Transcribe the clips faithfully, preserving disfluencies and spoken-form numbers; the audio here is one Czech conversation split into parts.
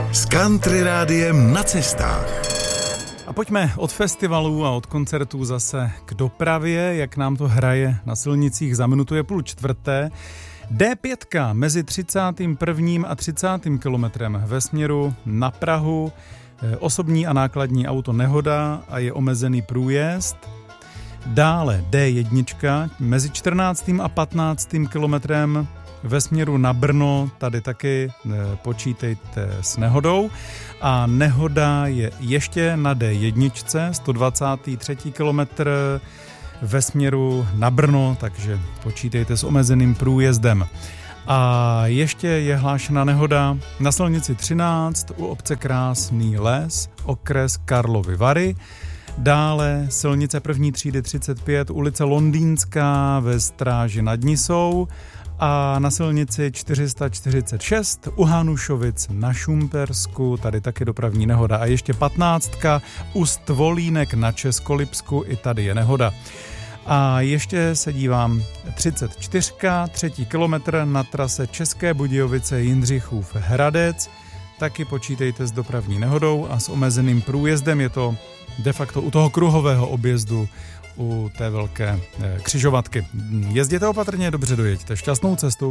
S Country Rádiem na cestách. A pojďme od festivalů a od koncertů zase k dopravě, jak nám to hraje na silnicích. Za minutu je půl čtvrté. dé pět mezi třicátým prvním a třicátým kilometrem ve směru na Prahu. Osobní a nákladní auto nehoda a je omezený průjezd. Dále dé jedna mezi čtrnáctým a patnáctým kilometrem ve směru na Brno, tady taky počítejte s nehodou. A nehoda je ještě na dé jedna, sto dvacátý třetí kilometr ve směru na Brno, takže počítejte s omezeným průjezdem. A ještě je hlášena nehoda na silnici třináct u obce Krásný Les, okres Karlovy Vary. Dále silnice první třídy třicet pět, ulice Londýnská ve Stráži nad Nisou a na silnici čtyři sta čtyřicet šest u Hanušovic na Šumpersku, tady taky dopravní nehoda. A ještě patnáctka u Stvolínek na Českolipsku, i tady je nehoda. A ještě se dívám třicet čtyři, třetí kilometr na trase České Budějovice Jindřichův Hradec, taky počítejte s dopravní nehodou a s omezeným průjezdem, je to de facto u toho kruhového objezdu, u té velké křižovatky. Jezděte opatrně, dobře dojeďte. Šťastnou cestu.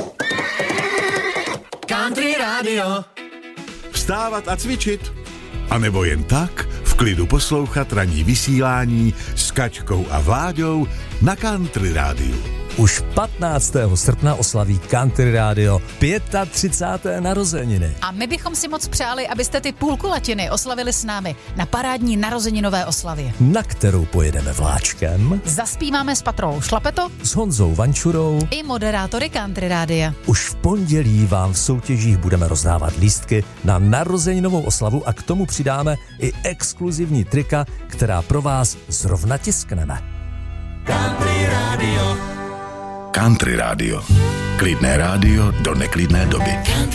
Country Radio. Vstávat a cvičit. A nebo jen tak v klidu poslouchat ranní vysílání s Kačkou a Vláďou na Country Rádiu. Už patnáctého srpna oslaví Country Radio třicáté páté narozeniny. A my bychom si moc přáli, abyste ty půlkulatiny oslavili s námi na parádní narozeninové oslavě. Na kterou pojedeme vláčkem. Zaspíváme s Patrou Šlapeto, s Honzou Vančurou i moderátory Country Rádia. Už v pondělí vám v soutěžích budeme rozdávat lístky na narozeninovou oslavu a k tomu přidáme i exkluzivní trika, která pro vás zrovna tiskneme. Country Radio. Country Radio. Klidné rádio do neklidné doby.